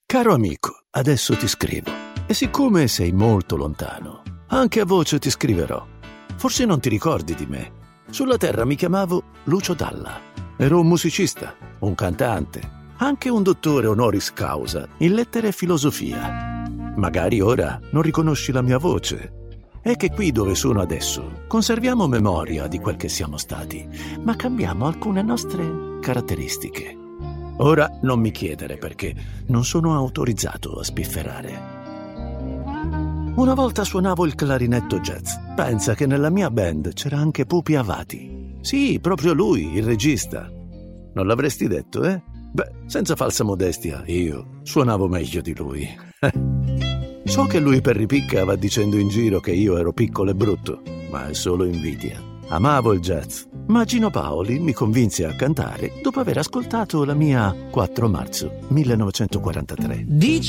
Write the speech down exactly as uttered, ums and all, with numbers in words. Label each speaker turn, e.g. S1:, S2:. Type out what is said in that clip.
S1: Caro amico, adesso ti scrivo. E siccome sei molto lontano, anche a voce ti scriverò. Forse non ti ricordi di me. Sulla Terra mi chiamavo Lucio Dalla. Ero un musicista, un cantante, anche un dottore honoris causa in lettere e filosofia. Magari ora non riconosci la mia voce. È che qui dove sono adesso conserviamo memoria di quel che siamo stati, ma cambiamo alcune nostre caratteristiche. Ora non mi chiedere perché non sono autorizzato a spifferare. Una volta suonavo il clarinetto jazz. Pensa che nella mia band c'era anche Pupi Avati. Sì, proprio lui, il regista. Non l'avresti detto, eh? Beh, senza falsa modestia, io suonavo meglio di lui. So che lui per ripicca va dicendo in giro che io ero piccolo e brutto, ma è solo invidia. Amavo il jazz, ma Gino Paoli mi convinse a cantare dopo aver ascoltato la mia quattro marzo millenovecentoquarantatré.
S2: D J